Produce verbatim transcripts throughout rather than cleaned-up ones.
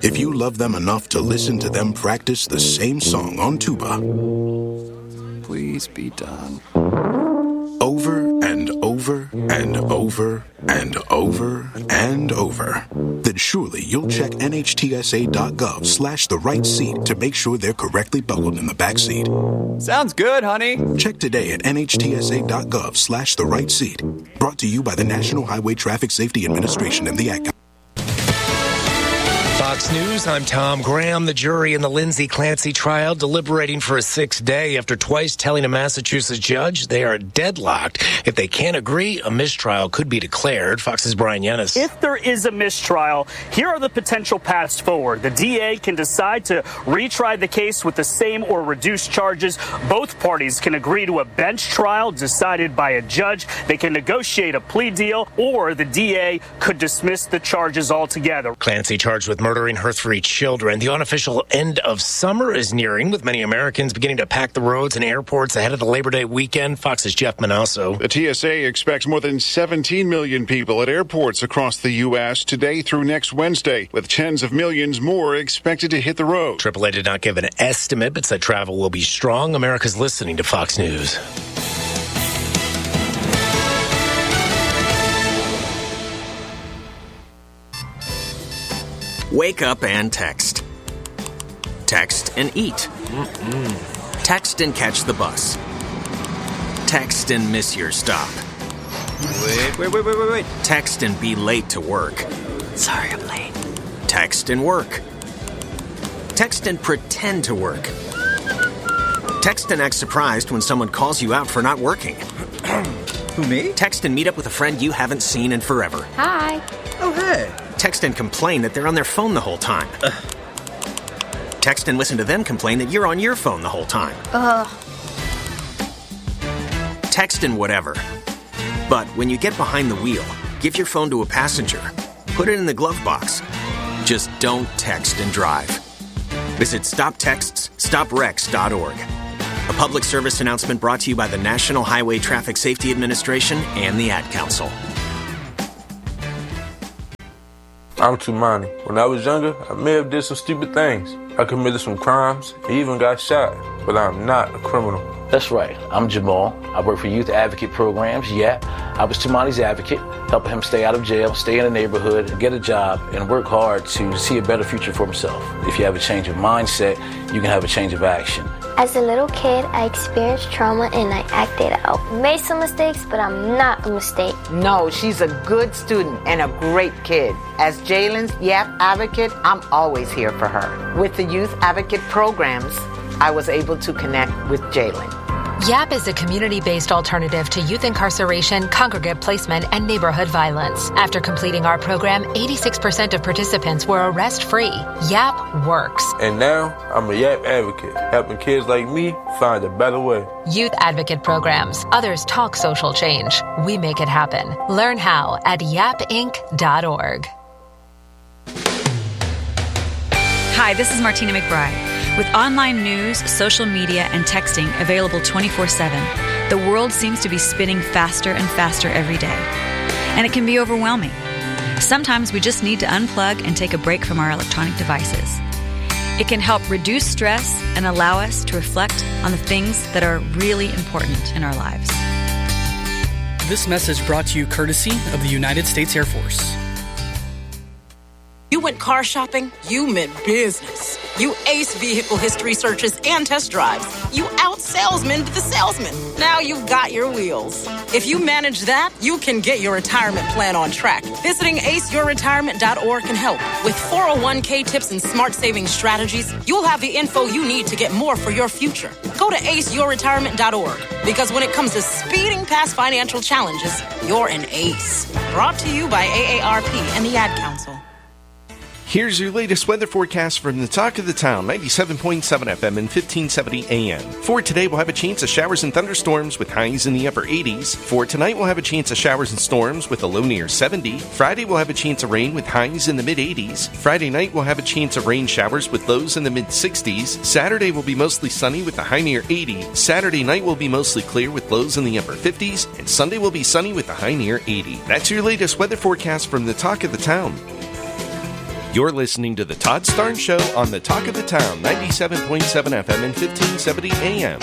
if you love them enough to listen to them practice the same song on tuba. Please be done. Over and over and over and over and over. Then surely you'll check nhtsa.gov slash the right seat to make sure they're correctly buckled in the back seat. Sounds good, honey. Check today at nhtsa.gov slash the right seat. Brought to you by the National Highway Traffic Safety Administration and the Ad Council. Fox News, I'm Tom Graham. The jury in the Lindsay Clancy trial deliberating for a sixth day after twice telling a Massachusetts judge they are deadlocked. If they can't agree, a mistrial could be declared. Fox's Brian Yennis. If there is a mistrial, here are the potential paths forward. The D A can decide to retry the case with the same or reduced charges. Both parties can agree to a bench trial decided by a judge. They can negotiate a plea deal, or the D A could dismiss the charges altogether. Clancy charged with murdering her three children. The unofficial end of summer is nearing, with many Americans beginning to pack the roads and airports ahead of the Labor Day weekend. Fox's Jeff Manasso. The T S A expects more than seventeen million people at airports across the U S today through next Wednesday, with tens of millions more expected to hit the road. triple A did not give an estimate, but said travel will be strong. America's listening to Fox News. Wake up and text. Text and eat. Mm-mm. Text and catch the bus. Text and miss your stop. Wait, wait, wait, wait, wait, wait. Text and be late to work. Sorry, I'm late. Text and work. Text and pretend to work. Text and act surprised when someone calls you out for not working. Who, me? Text and meet up with a friend you haven't seen in forever. Hi. Oh, hey. Text and complain that they're on their phone the whole time. Ugh. Text and listen to them complain that you're on your phone the whole time. Ugh. Text and whatever. But when you get behind the wheel, give your phone to a passenger. Put it in the glove box. Just don't text and drive. Visit stop texts stop wrecks dot org. A public service announcement brought to you by the National Highway Traffic Safety Administration and the Ad Council. I'm Tumani. When I was younger, I may have did some stupid things. I committed some crimes, and even got shot, but I'm not a criminal. That's right. I'm Jamal. I work for Youth Advocate Programs. Yeah, I was Tumani's advocate, helping him stay out of jail, stay in the neighborhood, get a job, and work hard to see a better future for himself. If you have a change of mindset, you can have a change of action. As a little kid, I experienced trauma and I acted out. Made some mistakes, but I'm not a mistake. No, she's a good student and a great kid. As Jalen's Y A P advocate, I'm always here for her. With the Youth Advocate Programs, I was able to connect with Jalen. Y A P is a community-based alternative to youth incarceration, congregate placement, and neighborhood violence. After completing our program, eighty-six percent of participants were arrest-free. Y A P works. And now, I'm a Y A P advocate, helping kids like me find a better way. Youth Advocate Programs. Others talk social change. We make it happen. Learn how at yap inc dot org. Hi, this is Martina McBride. With online news, social media, and texting available twenty-four seven, the world seems to be spinning faster and faster every day. And it can be overwhelming. Sometimes we just need to unplug and take a break from our electronic devices. It can help reduce stress and allow us to reflect on the things that are really important in our lives. This message brought to you courtesy of the United States Air Force. You went car shopping, you meant business. You ace vehicle history searches and test drives. You out-salesman to the salesman. Now you've got your wheels. If you manage that, you can get your retirement plan on track. Visiting ace your retirement dot org can help. With four oh one k tips and smart saving strategies, you'll have the info you need to get more for your future. Go to ace your retirement dot org, because when it comes to speeding past financial challenges, you're an ace. Brought to you by A A R P and the Ad Council. Here's your latest weather forecast from the Talk of the Town, ninety-seven point seven F M and fifteen seventy A M. For today, we'll have a chance of showers and thunderstorms with highs in the upper eighties. For tonight, we'll have a chance of showers and storms with a low near seventy. Friday, we'll have a chance of rain with highs in the mid-eighties. Friday night, we'll have a chance of rain showers with lows in the mid-sixties. Saturday will be mostly sunny with a high near eighty. Saturday night will be mostly clear with lows in the upper fifties. And Sunday will be sunny with a high near eighty. That's your latest weather forecast from the Talk of the Town. You're listening to The Todd Starnes Show on the Talk of the Town, ninety-seven point seven F M and fifteen seventy A M.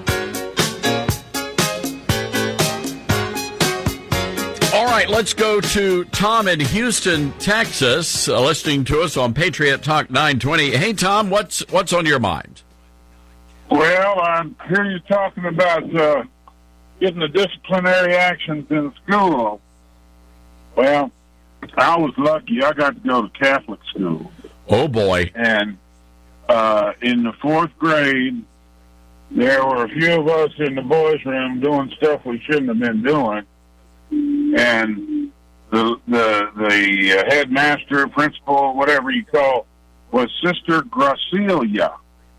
All right, let's go to Tom in Houston, Texas, uh, listening to us on Patriot Talk nine twenty. Hey, Tom, what's what's on your mind? Well, I hear you talking about uh, getting the disciplinary actions in school. Well, I was lucky. I got to go to Catholic school. Oh, boy. And uh, in the fourth grade, there were a few of us in the boys' room doing stuff we shouldn't have been doing. And the the the uh, headmaster, principal, whatever you call, was Sister Gracilia.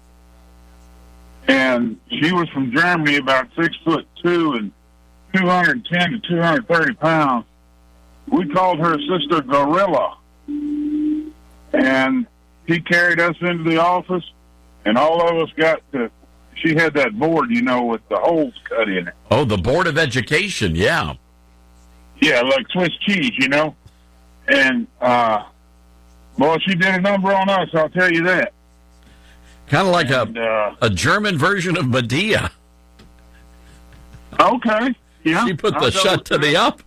And she was from Germany, about six foot two and two hundred ten to two hundred thirty pounds. We called her Sister Gorilla. And he carried us into the office, and all of us got to, she had that board, you know, with the holes cut in it. Oh, the Board of Education, yeah. Yeah, like Swiss cheese, you know. And, uh, well, she did a number on us, I'll tell you that. Kind of like and, a uh, a German version of Medea. Okay, yeah. She put the I'll shut to the up.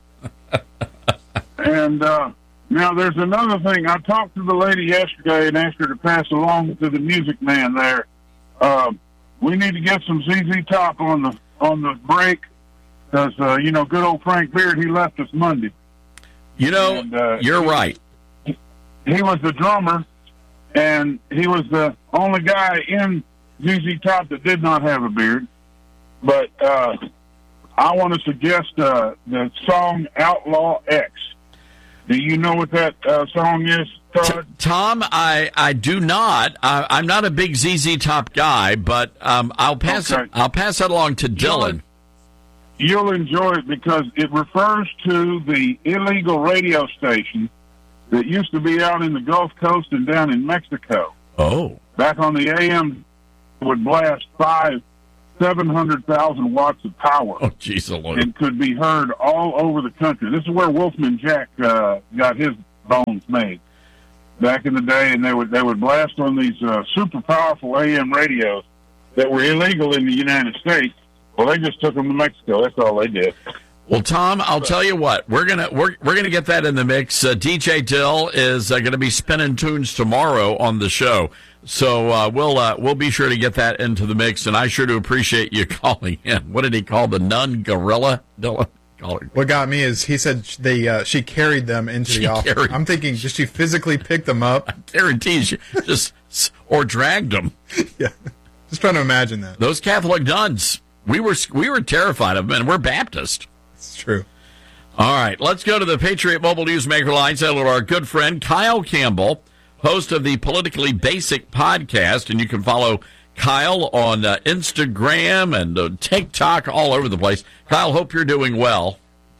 And uh, now there's another thing. I talked to the lady yesterday and asked her to pass along to the music man there. Uh, we need to get some Z Z Top on the on the break because, uh, you know, good old Frank Beard, he left us Monday. You know, and, uh, you're right. He was the drummer, and he was the only guy in Z Z Top that did not have a beard. But uh, I want to suggest uh, the song Outlaw X. Do you know what that uh, song is, Todd? Tom, I, I do not. I, I'm not a big Z Z Top guy, but um, I'll pass Okay. it, I'll pass that along to Dylan. You'll enjoy it because it refers to the illegal radio station that used to be out in the Gulf Coast and down in Mexico. Oh. Back on the A M, would blast five, seven hundred thousand watts of power. Oh, jeez, Lord. And could be heard all over the country. This is where Wolfman Jack uh, got his bones made back in the day, and they would they would blast on these uh, super powerful A M radios that were illegal in the United States. Well, they just took them to Mexico. That's all they did. Well, Tom, I'll tell you what, we're gonna we're we're gonna get that in the mix. Uh, D J Dill is uh, gonna be spinning tunes tomorrow on the show, so uh, we'll uh, we'll be sure to get that into the mix. And I sure do appreciate you calling in. What did he call the nun gorilla? Dylan? What got me is he said they uh, she carried them into She the office. carried- I'm thinking, did she physically pick them up? Guarantees you just or dragged them. Yeah, just trying to imagine that. Those Catholic nuns, we were we were terrified of them, and we're Baptist. It's true. All right, let's go to the Patriot Mobile Newsmaker line. Say hello to our good friend Kyle Campbell, host of the Politically Basic podcast, and you can follow Kyle on uh, Instagram and uh, TikTok, all over the place. Kyle, hope you're doing well.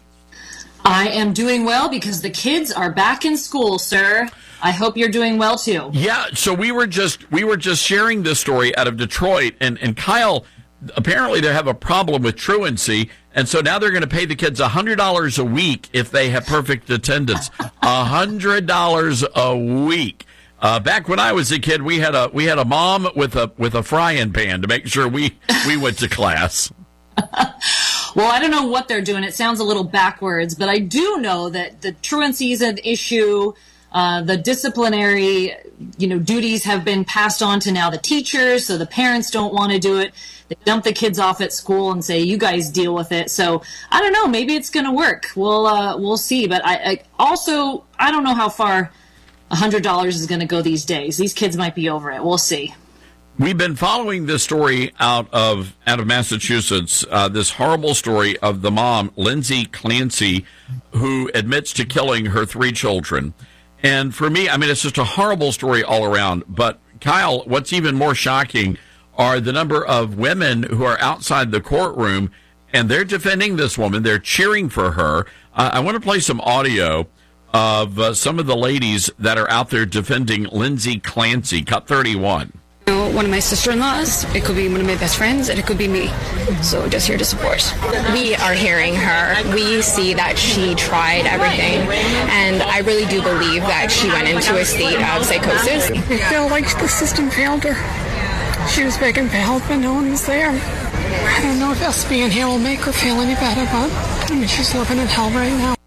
I am doing well because the kids are back in school, sir. I hope you're doing well too. Yeah, so we were just we were just sharing this story out of Detroit, and, and Kyle, apparently they have a problem with truancy, and so now they're going to pay the kids one hundred dollars a week if they have perfect attendance. one hundred dollars a week. Uh, back when I was a kid, we had a we had a mom with a with a frying pan to make sure we, we went to class. Well, I don't know what they're doing. It sounds a little backwards, but I do know that the truancy is an issue. Uh, the disciplinary, you know, duties have been passed on to now the teachers, so the parents don't want to do it. They dump the kids off at school and say, "You guys deal with it." So I don't know. Maybe it's going to work. We'll uh, we'll see. But I, I also I don't know how far one hundred dollars is going to go these days. These kids might be over it. We'll see. We've been following this story out of out of Massachusetts, uh, this horrible story of the mom, Lindsay Clancy, who admits to killing her three children. And for me, I mean, it's just a horrible story all around. But, Kyle, what's even more shocking are the number of women who are outside the courtroom, and they're defending this woman. They're cheering for her. Uh, I want to play some audio of uh, some of the ladies that are out there defending Lindsay Clancy, cut thirty-one. You know, one of my sister-in-laws, it could be one of my best friends, and it could be me. So just here to support. We are hearing her. We see that she tried everything, and I really do believe that she went into a state of psychosis. I feel like the system failed her. She was begging for help, and no one was there. I don't know if us being here will make her feel any better, but I mean, she's living in hell right now.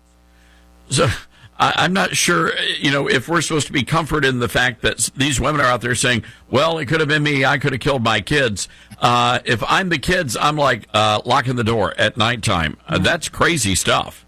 So I, I'm not sure, you know, if we're supposed to be comforted in the fact that these women are out there saying, well, it could have been me. I could have killed my kids. Uh, if I'm the kids, I'm like uh, locking the door at nighttime. Uh, that's crazy stuff.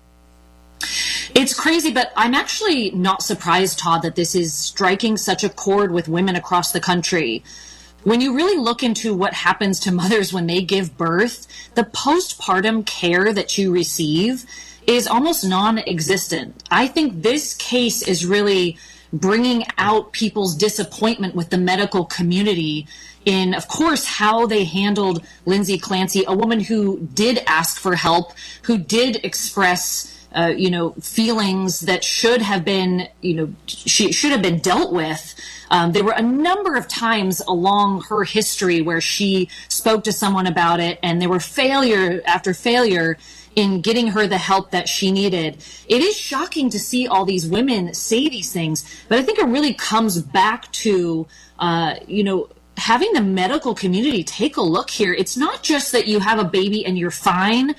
It's crazy, but I'm actually not surprised, Todd, that this is striking such a chord with women across the country. When you really look into what happens to mothers when they give birth, the postpartum care that you receive is almost non-existent. I think this case is really bringing out people's disappointment with the medical community in, of course, how they handled Lindsay Clancy, a woman who did ask for help, who did express Uh, you know, feelings that should have been, you know, she should have been dealt with. Um, there were a number of times along her history where she spoke to someone about it, and there were failure after failure in getting her the help that she needed. It is shocking to see all these women say these things, but I think it really comes back to, uh, you know, having the medical community take a look here. It's not just that you have a baby and you're fine,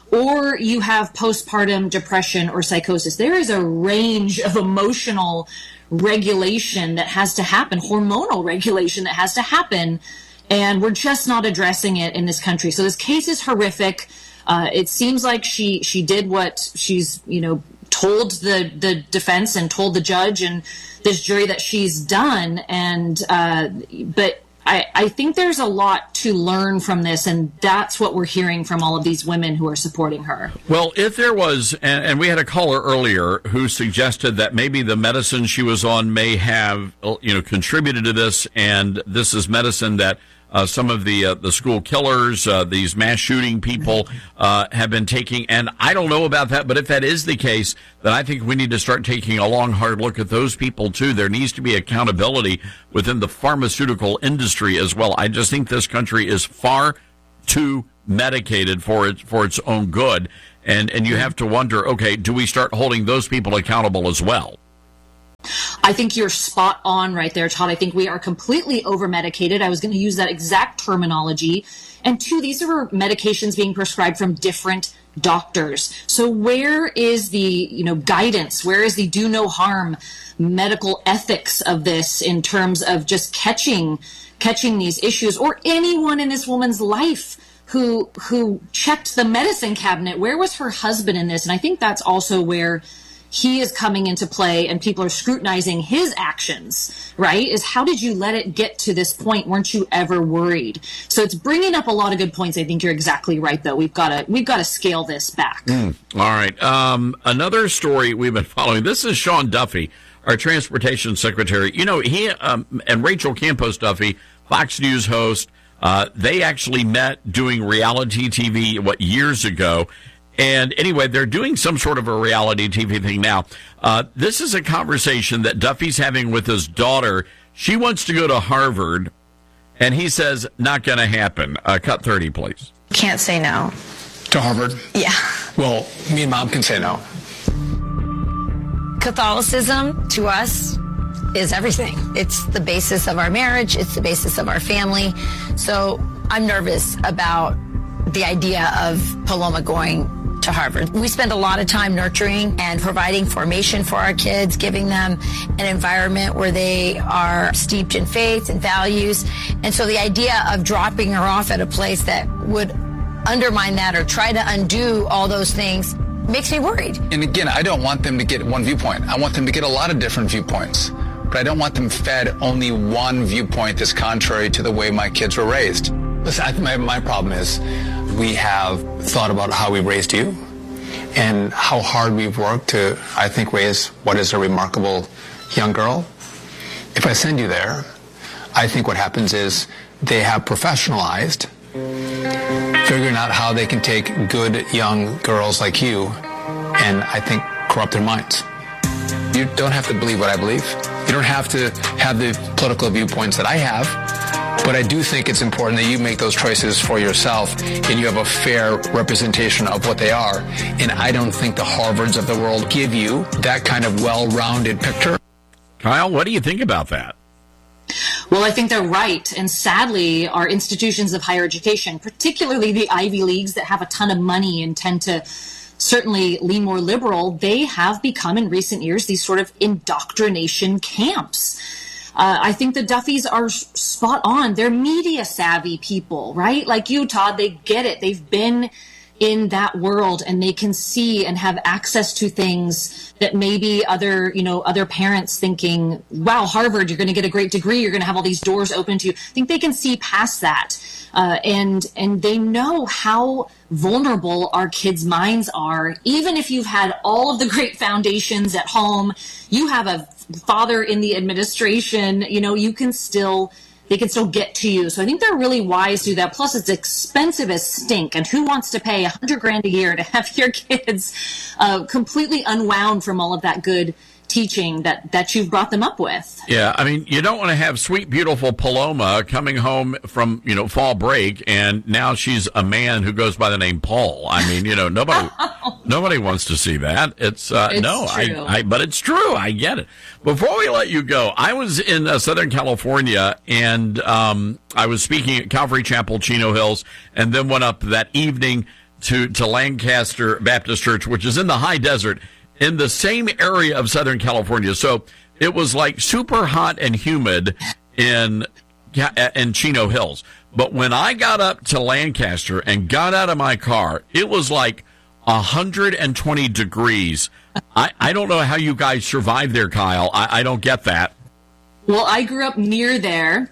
or you have postpartum depression or psychosis. There is a range of emotional regulation that has to happen, hormonal regulation that has to happen, and we're just not addressing it in this country. So this case is horrific. Uh, it seems like she she did what she's, you know, told the, the defense and told the judge and this jury that she's done, and uh, but I, I think there's a lot to learn from this, and that's what we're hearing from all of these women who are supporting her. Well, if there was, and, and we had a caller earlier who suggested that maybe the medicine she was on may have, you know, contributed to this, and this is medicine that uh, some of the uh, the school killers, uh, these mass shooting people, uh, have been taking. And I don't know about that, but if that is the case, then I think we need to start taking a long, hard look at those people, too. There needs to be accountability within the pharmaceutical industry as well. I just think this country is far too medicated for it, for its own good. And, and you have to wonder, okay, do we start holding those people accountable as well? I think you're spot on right there, Todd. I think we are completely over-medicated. I was going to use that exact terminology. And two, these are medications being prescribed from different doctors. So where is the, you know, guidance? Where is the do no harm medical ethics of this in terms of just catching catching these issues? Or anyone in this woman's life who who checked the medicine cabinet? Where was her husband in this? And I think that's also where he is coming into play, and people are scrutinizing his actions, right? Is how did you let it get to this point? Weren't you ever worried? So it's bringing up a lot of good points. I think you're exactly right, though. We've got to we've got to scale this back. Mm. All right. Um, another story we've been following. This is Sean Duffy, our transportation secretary. You know, he um, and Rachel Campos Duffy, Fox News host, uh, they actually met doing reality T V, what, years ago. And anyway, they're doing some sort of a reality T V thing now. Uh, this is a conversation that Duffy's having with his daughter. She wants to go to Harvard, and he says, not going to happen. Uh, cut thirty, please. Can't say no. To Harvard? Yeah. Well, me and Mom can say no. Catholicism, to us, is everything. It's the basis of our marriage. It's the basis of our family. So I'm nervous about the idea of Paloma going to Harvard. We spend a lot of time nurturing and providing formation for our kids, giving them an environment where they are steeped in faith and values. And so the idea of dropping her off at a place that would undermine that or try to undo all those things makes me worried. And again, I don't want them to get one viewpoint. I want them to get a lot of different viewpoints. But I don't want them fed only one viewpoint that's contrary to the way my kids were raised. Listen, I think my, my problem is we have thought about how we raised you and how hard we've worked to, I think, raise what is a remarkable young girl. If I send you there, I think what happens is they have professionalized figuring out how they can take good young girls like you and, I think, corrupt their minds. You don't have to believe what I believe. You don't have to have the political viewpoints that I have. But I do think it's important that you make those choices for yourself and you have a fair representation of what they are. And I don't think the Harvards of the world give you that kind of well-rounded picture. Kyle, what do you think about that? Well, I think they're right. And sadly, our institutions of higher education, particularly the Ivy Leagues that have a ton of money and tend to certainly lean more liberal, they have become in recent years these sort of indoctrination camps. Uh, I think the Duffys are spot on. They're media savvy people, right? Like you, Todd, they get it. They've been in that world and they can see and have access to things that maybe other, you know, other parents thinking, wow, Harvard, you're going to get a great degree. You're going to have all these doors open to you. I think they can see past that. Uh, and, and they know how vulnerable our kids' minds are. Even if you've had all of the great foundations at home, you have a father in the administration, you know, you can still, they can still get to you. So I think they're really wise to do that. Plus, it's expensive as stink. And who wants to pay a hundred grand a year to have your kids uh, completely unwound from all of that good teaching that, that you've brought them up with? Yeah, I mean, you don't want to have sweet, beautiful Paloma coming home from, you know, fall break, and now she's a man who goes by the name Paul. I mean, you know, nobody nobody wants to see that. It's, uh, It's no, I, true. I, but it's true. I get it. Before we let you go, I was in uh, Southern California, and um, I was speaking at Calvary Chapel, Chino Hills, and then went up that evening to, to Lancaster Baptist Church, which is in the high desert, in the same area of Southern California. So it was like super hot and humid in in Chino Hills. But when I got up to Lancaster and got out of my car, it was like one hundred twenty degrees. I, I don't know how you guys survive there, Kyle. I, I don't get that. Well, I grew up near there.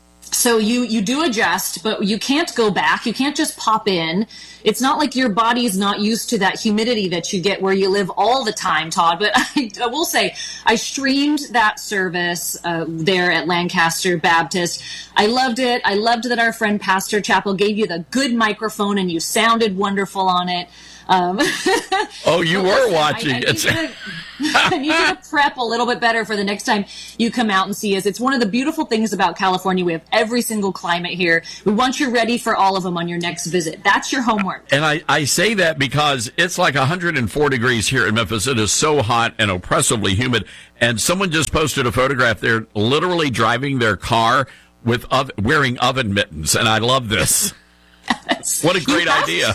So you, you do adjust, but you can't go back. You can't just pop in. It's not like your body's not used to that humidity that you get where you live all the time, Todd. But I, I will say, I streamed that service uh, there at Lancaster Baptist. I loved it. I loved that our friend Pastor Chappell gave you the good microphone and you sounded wonderful on it. Um, oh, you were listen, watching. I, I, need to, I need you to prep a little bit better for the next time you come out and see us. It's one of the beautiful things about California. We have every single climate here. We want you ready for all of them on your next visit. That's your homework. And I, I say that because it's like one hundred four degrees here in Memphis. It is so hot and oppressively humid. And someone just posted a photograph. They're literally driving their car with ov- wearing oven mittens. And I love this. Yes. What a great idea.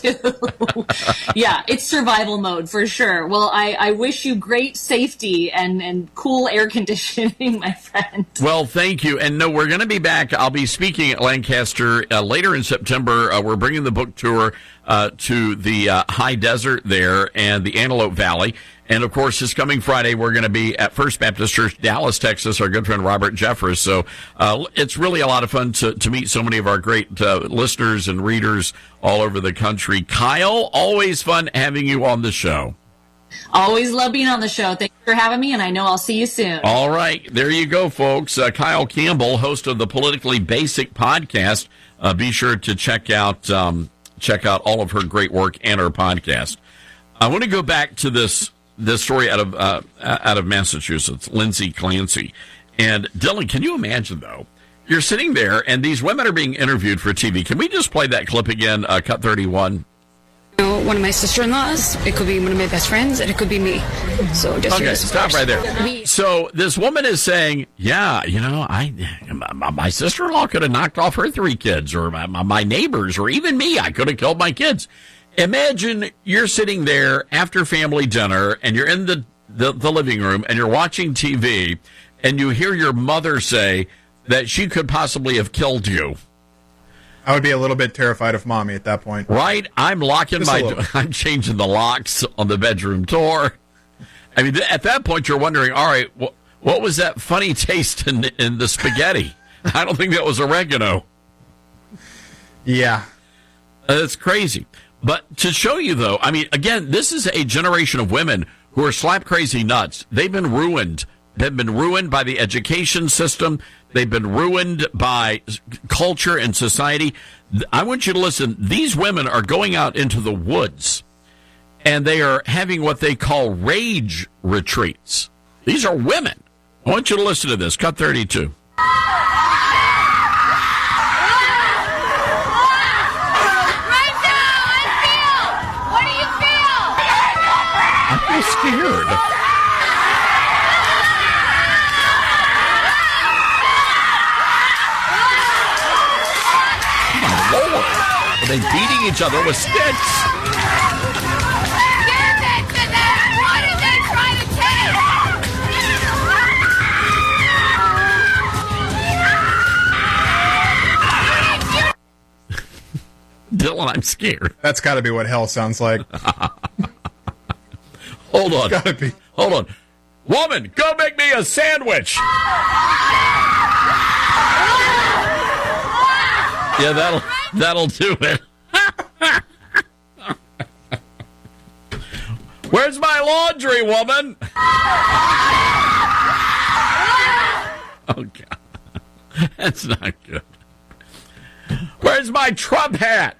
Yeah, it's survival mode for sure. Well, I, I wish you great safety and, and cool air conditioning, my friend. Well, thank you. And no, we're going to be back. I'll be speaking at Lancaster uh, later in September. Uh, we're bringing the book tour uh, to the uh, high desert there and the Antelope Valley. And, of course, this coming Friday, we're going to be at First Baptist Church, Dallas, Texas, our good friend Robert Jeffress. So uh, it's really a lot of fun to, to meet so many of our great uh, listeners and readers all over the country. Kyle, always fun having you on the show. Always love being on the show. Thanks for having me, and I know I'll see you soon. All right. There you go, folks. Uh, Kyle Campbell, host of the Politically Basic podcast. Uh, be sure to check out um, check out all of her great work and her podcast. I want to go back to this this story out of uh, out of Massachusetts, Lindsay Clancy. And Dylan, can you imagine, though? You're sitting there, and these women are being interviewed for T V. Can we just play that clip again, uh, cut thirty-one? You know, one of my sister-in-laws, it could be one of my best friends, and it could be me. So just okay, stop right there. So this woman is saying, yeah, you know, I my, my sister-in-law could have knocked off her three kids, or my, my neighbors, or even me. I could have killed my kids. Imagine you're sitting there after family dinner, and you're in the, the, the living room, and you're watching T V, and you hear your mother say that she could possibly have killed you. I would be a little bit terrified of mommy at that point. Right? I'm locking Just my... I'm changing the locks on the bedroom door. I mean, at that point, you're wondering, all right, wh- what was that funny taste in, in the spaghetti? I don't think that was oregano. Yeah. Uh, that's crazy. But to show you, though, I mean, again, this is a generation of women who are slap crazy nuts. They've been ruined. They've been ruined by the education system. They've been ruined by culture and society. I want you to listen. These women are going out into the woods, and they are having what they call rage retreats. These are women. I want you to listen to this. Cut thirty-two. they beating each other with sticks? Dylan, I'm scared. That's got to be what hell sounds like. Hold on. Gotta be. Hold on. Woman, go make me a sandwich. Yeah, that'll that'll do it. Where's my laundry, woman? Oh, God. That's not good. Where's my Trump hat?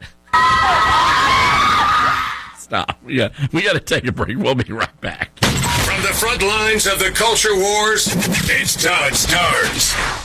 Stop. We got, we got to take a break. We'll be right back. From the front lines of the culture wars, it's Todd Starnes.